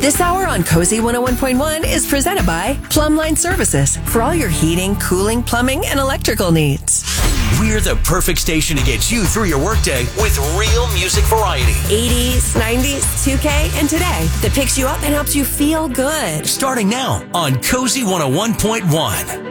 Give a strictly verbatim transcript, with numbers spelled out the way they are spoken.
This hour on Cozy one oh one point one is presented by Plumbline Services for all your heating, cooling, plumbing, and electrical needs. We're the perfect station to get you through your workday with real music variety. eighties, nineties, two K, and today that picks you up and helps you feel good. Starting now on Cozy one oh one point one.